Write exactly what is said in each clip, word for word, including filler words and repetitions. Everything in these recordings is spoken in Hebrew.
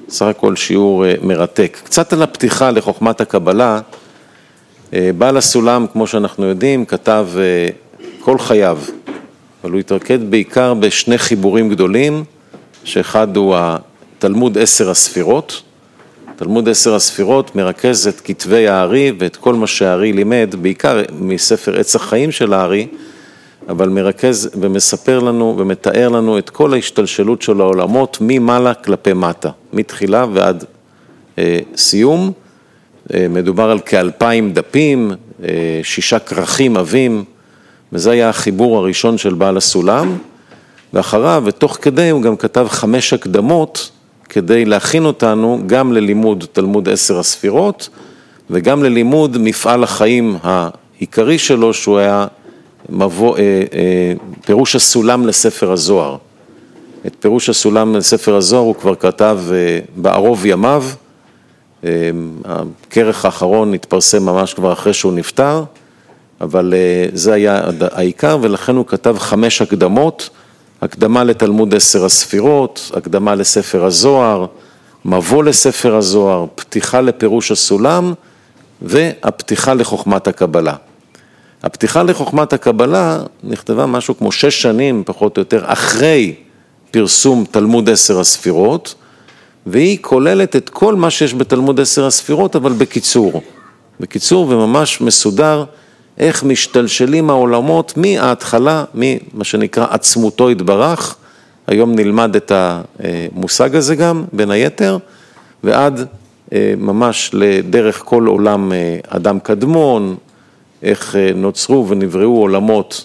סך הכל שיעור מרתק. קצת על הפתיחה לחוכמת הקבלה, בעל הסולם, כמו שאנחנו יודעים, כתב כל חייו, אבל הוא התרכז בעיקר בשני חיבורים גדולים, שאחד הוא התלמוד עשר הספירות. תלמוד עשר הספירות מרכז את כתבי הארי ואת כל מה שהארי לימד, בעיקר מספר עץ החיים של הארי, אבל מרכז ומספר לנו ומתאר לנו את כל ההשתלשלות של העולמות ממעלה כלפי מטה, מתחילה ועד אה, סיום. אה, מדובר על כאלפיים דפים, אה, שישה כרכים עבים, וזה היה החיבור הראשון של בעל הסולם, ואחריו ותוך כדי הוא גם כתב חמש הקדמות, כדי להכין אותנו גם ללימוד תלמוד עשר הספירות, וגם ללימוד מפעל החיים העיקרי שלו, שהוא היה מבוא, אה, אה, פירוש הסולם לספר הזוהר. את פירוש הסולם לספר הזוהר הוא כבר כתב אה, בערוב ימיו, אה, הכרך האחרון התפרסם ממש כבר אחרי שהוא נפטר, אבל אה, זה היה העיקר, ולכן הוא כתב חמש הקדמות, הקדמה לתלמוד עשר הספירות, הקדמה לספר הזוהר, מבוא לספר הזוהר, פתיחה לפירוש הסולם, והפתיחה לחוכמת הקבלה. הפתיחה לחוכמת הקבלה נכתבה משהו כמו שש שנים, פחות או יותר, אחרי פרסום תלמוד עשר הספירות, והיא כוללת את כל מה שיש בתלמוד עשר הספירות, אבל בקיצור. בקיצור וממש מסודר, איך משתלשלים העולמות מההתחלה, ממה שנקרא עצמותו התברך, היום נלמד את המושג הזה גם, בין היתר, ועד ממש לדרך כל עולם אדם קדמון, איך נוצרו ונבראו עולמות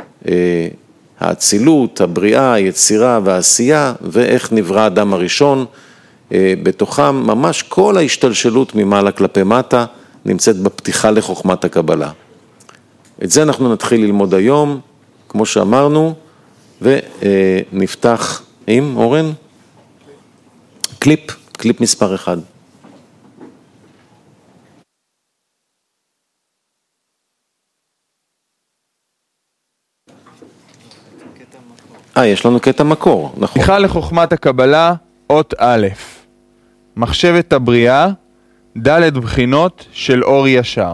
האצילות, הבריאה, היצירה והעשייה, ואיך נברא האדם הראשון, בתוכם ממש כל ההשתלשלות ממעלה כלפי מטה, נמצאת בפתיחה לחוכמת הקבלה. את זה אנחנו נתחיל ללמוד היום, כמו שאמרנו, ונפתח עם אורן, קליפ, קליפ מספר אחד. אה, יש לנו קטע מקור, נכון. פתיחה לחוכמת הקבלה, אות א', מחשבת הבריאה, ד' בחינות של אור ישר.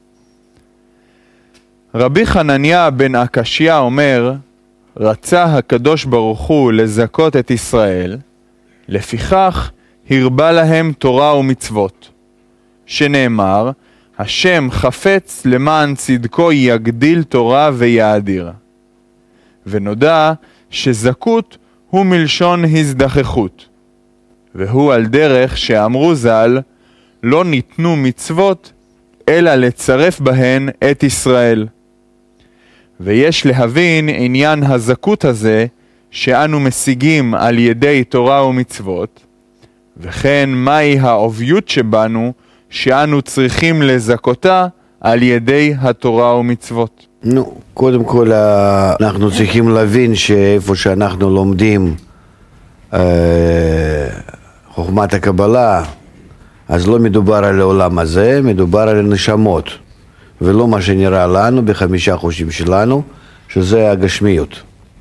רבי חנניה בן עקשיא אומר, רצה הקדוש ברוך הוא לזכות את ישראל, לפיכך הרבה להם תורה ומצוות, שנאמר, השם חפץ למען צדקו יגדיל תורה ויאדיר. ונודע שזכות הוא מלשון הזדחכות, והוא על דרך שאמרו ז"ל, לא ניתנו מצוות, אלא לצרף בהן את ישראל. ויש להבין עניין הזכות הזה, שאנו משיגים על ידי תורה ומצוות, וכן מהי העוביות שבנו, שאנו צריכים לזכותה על ידי התורה ומצוות. נו, קודם כל אנחנו צריכים להבין שאיפה שאנחנו לומדים אה, חוכמת הקבלה, אז לא מדובר על העולם הזה, מדובר על הנשמות, ולא מה שנראה לנו בחמישה חושים שלנו, שזה הגשמיות.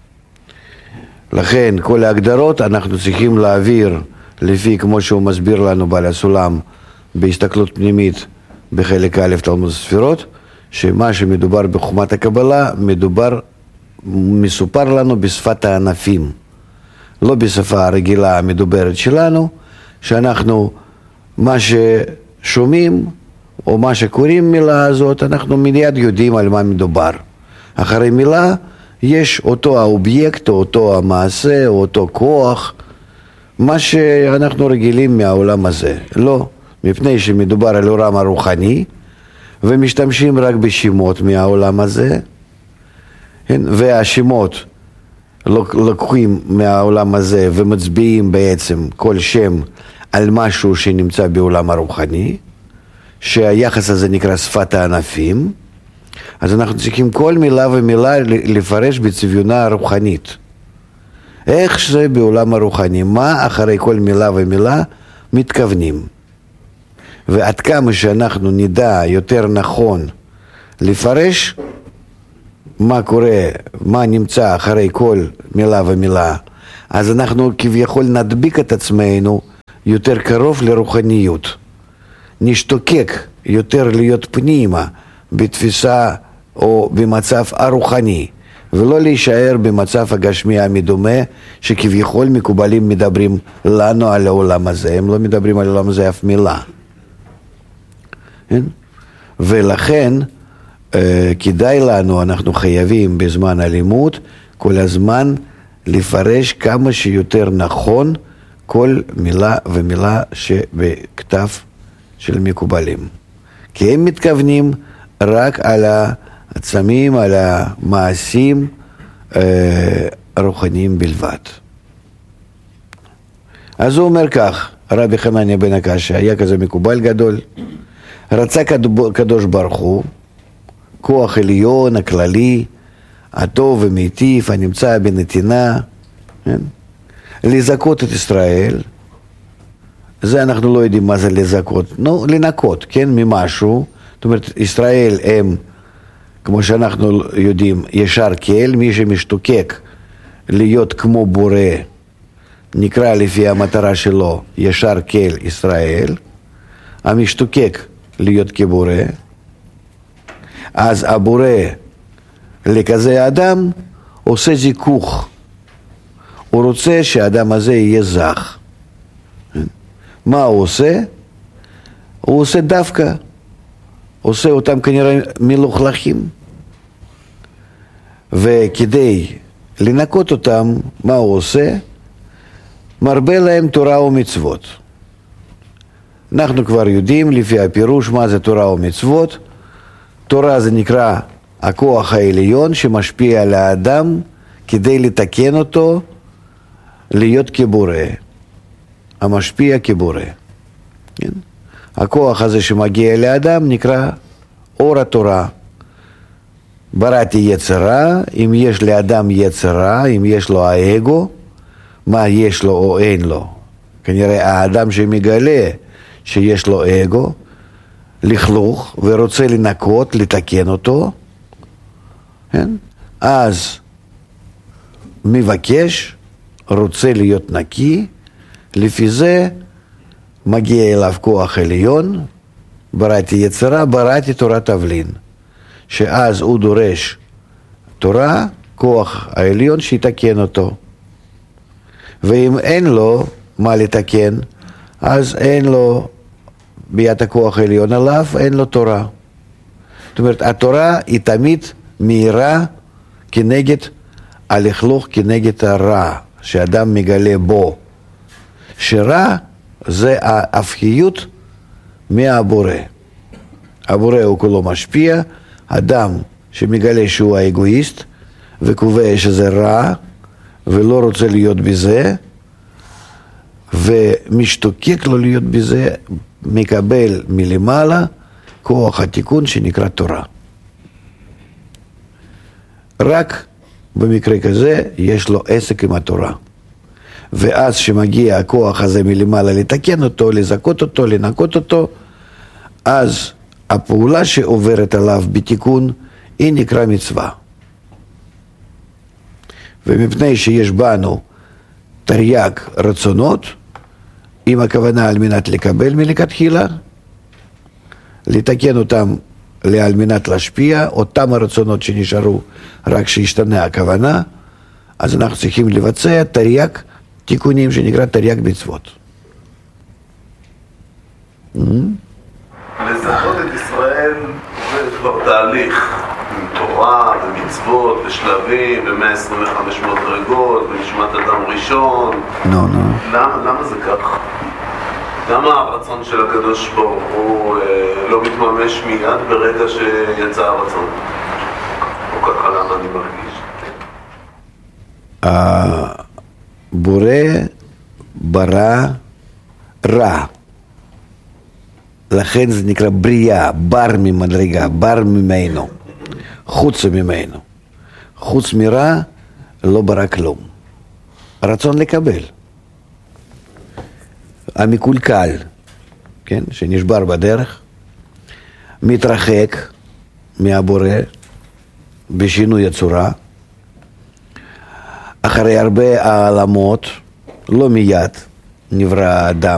לכן כל ההגדרות אנחנו צריכים להעביר לפי כמו שהוא מסביר לנו בעל הסולם בהסתכלות פנימית בחלק א' תלמוד הספירות, שמה שמדובר בחוכמת הקבלה מדובר, מסופר לנו בשפת הענפים, לא בשפה הרגילה המדוברת שלנו, שאנחנו מה ששומעים או מה שקוראים מילה הזאת, אנחנו מיד יודעים על מה מדובר. אחרי מילה יש אותו האובייקט, או אותו המעשה, או אותו כוח, מה שאנחנו רגילים מהעולם הזה. לא, מפני שמדובר על עולם הרוחני, ומשתמשים רק בשמות מהעולם הזה, והשמות לוקחים מהעולם הזה ומצביעים בעצם כל שם על משהו שנמצא בעולם הרוחני, שהיחס הזה נקרא שפת הענפים, אז אנחנו צריכים כל מילה ומילה לפרש בצביונה הרוחנית. איך זה בעולם הרוחני, מה אחרי כל מילה ומילה מתכוונים. ועד כמה שאנחנו נדע יותר נכון לפרש מה קורה, מה נמצא אחרי כל מילה ומילה, אז אנחנו כביכול נדביק את עצמנו יותר קרוב לרוחניות, נשתוקק יותר להיות פנימה בתפיסה או במצב הרוחני, ולא להישאר במצב הגשמי המדומה שכביכול מקובלים מדברים לנו על העולם הזה, הם לא מדברים על העולם הזה אף מילה. כן? ולכן אה, כדאי לנו, אנחנו חייבים בזמן הלימוד כל הזמן לפרש כמה שיותר נכון כל מילה ומילה שבכתב של מקובלים. כי הם מתכוונים רק על העצמים, על המעשים אה, רוחניים בלבד. אז הוא אומר כך, רבי חנניה בן הקשיא היה כזה מקובל גדול, רצה קדוש ברוך הוא, כוח עליון, הכללי, הטוב ומיטיב, הנמצא בנתינה, כן? לזכות את ישראל, זה אנחנו לא יודעים מה זה לזכות, נו, לנקות, כן, ממשהו, זאת אומרת, ישראל הם, כמו שאנחנו יודעים, ישר כל, מי שמשתוקק להיות כמו בורא, נקרא לפי המטרה שלו, ישר כל ישראל, המשתוקק להיות כבורא, אז הבורא לכזה אדם עושה זיכוך, הוא רוצה שהאדם הזה יהיה זך. מה הוא עושה? הוא עושה דווקא, עושה אותם כנראה מלוכלכים, וכדי לנקות אותם, מה הוא עושה? מרבה להם תורה ומצוות. אנחנו כבר יודעים לפי הפירוש מה זה תורה ומצוות. תורה זה נקרא הכוח העליון שמשפיע על האדם כדי לתקן אותו להיות כבורא, המשפיע כבורא. כן? הכוח הזה שמגיע לאדם נקרא אור התורה. בראתי יצרה, אם יש לאדם יצרה, אם יש לו האגו, מה יש לו או אין לו? כנראה האדם שמגלה שיש לו אגו, לכלוך, ורוצה לנקות, לתקן אותו, כן? אז מבקש, רוצה להיות נקי, לפי זה מגיע אליו כוח עליון, בראתי יצרה, בראתי תורת תבלין, שאז הוא דורש תורה, כוח העליון שיתקן אותו. ואם אין לו מה לתקן, אז אין לו ביד הכוח העליון עליו, אין לו תורה. זאת אומרת, התורה היא תמיד מהירה כנגד הלכלוך, כנגד הרע שאדם מגלה בו. שרע זה ההפכיות מהבורא. הבורא הוא כולו משפיע, אדם שמגלה שהוא האגואיסט וקובע שזה רע ולא רוצה להיות בזה ומשתוקק לו להיות בזה, מקבל מלמעלה כוח התיקון שנקרא תורה. רק במקרה כזה יש לו עסק עם התורה. ואז שמגיע הכוח הזה מלמעלה לתקן אותו, לזכות אותו, לנקות אותו, אז הפעולה שעוברת עליו בתיקון היא נקרא מצווה. ומפני שיש בנו תרי"ג רצונות, עם הכוונה על מנת לקבל מלכתחילה, לתקן אותם על מנת להשפיע, אותם הרצונות שנשארו רק שישתנה הכוונה, אז אנחנו צריכים לבצע תרי"ג תיקונים שנקרא תרי"ג מצוות. לזכות את ישראל זה כבר תהליך עם תורה ומצוות ושלבים ו-מאה עשרים וחמש מדרגות ונשמת אדם ראשון. נו, נו. למה, למה זה כך? למה הרצון של הקדוש ברוך הוא אה, לא מתממש מיד ברגע שיצא הרצון? או ככה למה אני מרגיש? הבורא ברא רע. לכן זה נקרא בריאה, בר ממדרגה, בר ממנו, חוץ ממנו. חוץ מרע לא ברא כלום. רצון לקבל. המקולקל, כן, שנשבר בדרך, מתרחק מהבורא בשינוי הצורה, אחרי הרבה העלמות, לא מיד נברא האדם